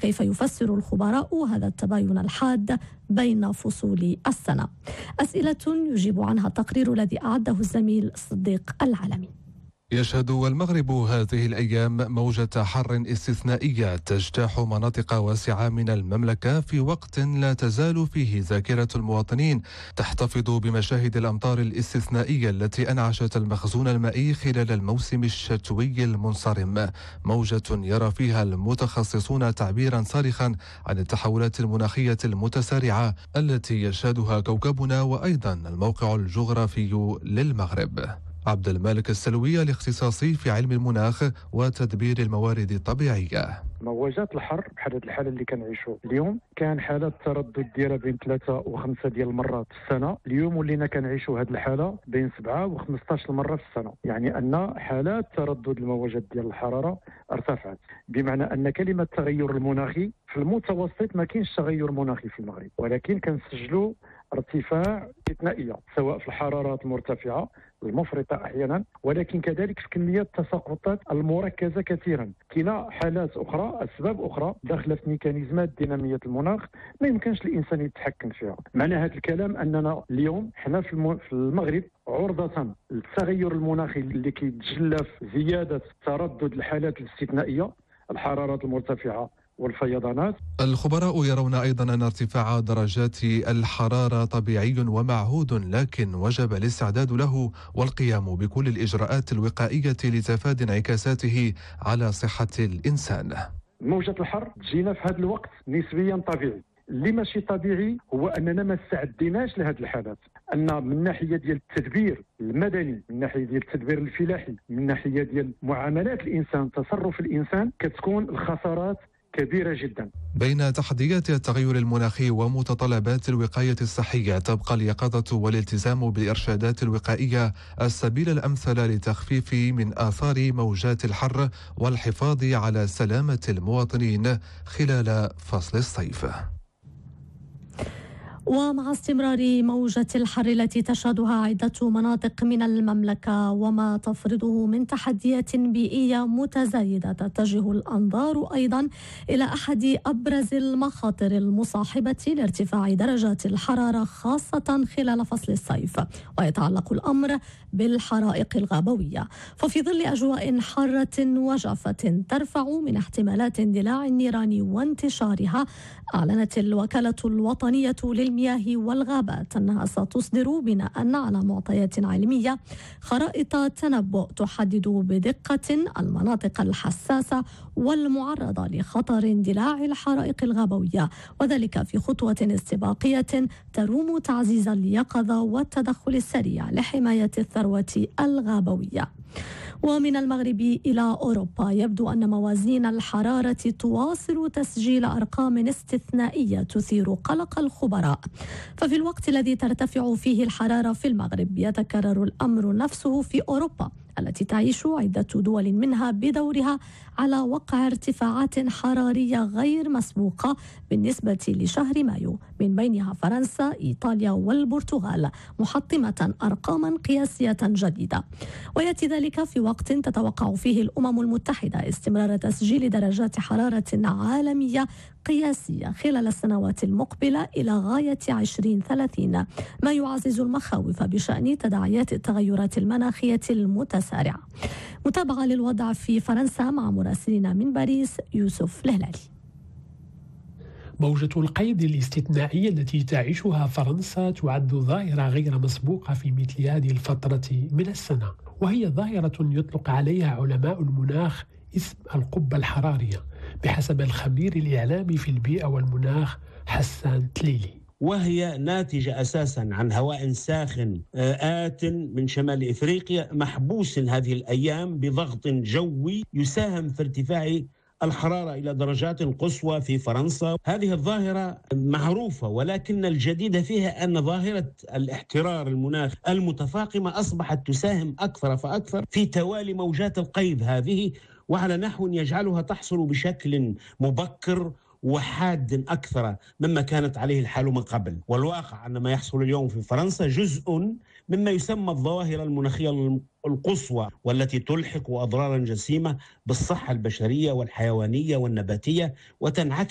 كيف يفسر الخبراء هذا التباين الحاد بين فصول السنة؟ أسئلة يجيب عنها التقرير الذي أعده الزميل صديق العالمي. يشهد المغرب هذه الأيام موجة حر استثنائية تجتاح مناطق واسعة من المملكة في وقت لا تزال فيه ذاكرة المواطنين تحتفظ بمشاهد الأمطار الاستثنائية التي أنعشت المخزون المائي خلال الموسم الشتوي المنصرم، موجة يرى فيها المتخصصون تعبيرا صارخا عن التحولات المناخية المتسارعة التي يشهدها كوكبنا وأيضا الموقع الجغرافي للمغرب. عبد المالك السلوي الاختصاصي في علم المناخ وتدبير الموارد الطبيعية. موجات الحر بحال هذه الحاله اللي كنعيشوا اليوم كان حالات التردد ديالها بين 3 و5 ديال المرات في السنه، اليوم ولينا كنعيشوا هذه الحاله بين 7 و15 مره في السنه، يعني ان حالات تردد الموجات ديال الحراره ارتفعت، بمعنى ان كلمه التغير المناخي في المتوسط ما كاينش تغير مناخي في المغرب، ولكن كنسجلوا ارتفاع استثنائيه سواء في الحرارات المرتفعه المفرطه احيانا، ولكن كذلك في كميات التساقطات المركزه كثيرا. كاينه حالات اخرى، اسباب اخرى داخله في ميكانيزمات ديناميه المناخ ما يمكنش الانسان يتحكم فيها. معنى هذا الكلام اننا اليوم حنا في المغرب عرضه للتغير المناخي اللي كيتجلى في زياده تردد الحالات الاستثنائيه، الحرارات المرتفعه والفيضانات. الخبراء يرون أيضا أن ارتفاع درجات الحرارة طبيعي ومعهود، لكن وجب الاستعداد له والقيام بكل الإجراءات الوقائية لتفادي انعكاساته على صحة الإنسان. موجة الحر جينا في هذا الوقت نسبيا طبيعي، اللي ماشي طبيعي هو أننا ما استعديناش لهذه الحالات، أن من ناحية ديال التدبير المدني، من ناحية ديال التدبير الفلاحي، من ناحية ديال معاملات الإنسان، تصرف الإنسان، كتكون الخسارات كبيرة جدا. بين تحديات التغير المناخي ومتطلبات الوقاية الصحية تبقى اليقظة والالتزام بالإرشادات الوقائية السبيل الأمثل لتخفيف من آثار موجات الحر والحفاظ على سلامة المواطنين خلال فصل الصيف. ومع استمرار موجة الحر التي تشهدها عدة مناطق من المملكة وما تفرضه من تحديات بيئية متزايدة، تتجه الأنظار أيضا إلى أحد أبرز المخاطر المصاحبة لارتفاع درجات الحرارة خاصة خلال فصل الصيف، ويتعلق الأمر بالحرائق الغابوية. ففي ظل أجواء حارة وجافة ترفع من احتمالات اندلاع النيران وانتشارها، أعلنت الوكالة الوطنية للمياه والغابات أنها ستصدر بناء على معطيات علمية خرائط تنبؤ تحدد بدقة المناطق الحساسة والمعرضة لخطر اندلاع الحرائق الغابوية، وذلك في خطوة استباقية تروم تعزيز اليقظة والتدخل السريع لحماية الثروة الغابوية. ومن المغرب إلى أوروبا، يبدو أن موازين الحرارة تواصل تسجيل أرقام استثنائية تثير قلق الخبراء. ففي الوقت الذي ترتفع فيه الحرارة في المغرب، يتكرر الأمر نفسه في أوروبا التي تعيش عدة دول منها بدورها على وقع ارتفاعات حرارية غير مسبوقة بالنسبة لشهر مايو، من بينها فرنسا، إيطاليا والبرتغال، محطمة أرقاما قياسية جديدة. ويأتي ذلك في وقت تتوقع فيه الأمم المتحدة استمرار تسجيل درجات حرارة عالمية قياسية خلال السنوات المقبلة إلى غاية 2030، ما يعزز المخاوف بشأن تداعيات التغيرات المناخية المتسارعة. متابعة للوضع في فرنسا مع مراسلنا من باريس يوسف الهلالي. موجة القيد الاستثنائية التي تعيشها فرنسا تعد ظاهرة غير مسبوقة في مثل هذه الفترة من السنة، وهي ظاهرة يطلق عليها علماء المناخ اسم القبة الحرارية بحسب الخبير الإعلامي في البيئة والمناخ حسان تليلي، وهي ناتجة أساسا عن هواء ساخن آت من شمال إفريقيا محبوس هذه الأيام بضغط جوي يساهم في ارتفاع الحرارة إلى درجات قصوى في فرنسا. هذه الظاهرة معروفة، ولكن الجديد فيها أن ظاهرة الاحترار المناخ المتفاقمة أصبحت تساهم أكثر فأكثر في توالي موجات القيد هذه، وعلى نحو يجعلها تحصل بشكل مبكر وحاد أكثر مما كانت عليه الحال من قبل. والواقع أن ما يحصل اليوم في فرنسا جزء مما يسمى الظواهر المناخية القصوى، والتي تلحق أضرارا جسيمة بالصحة البشرية والحيوانية والنباتية وتنعكس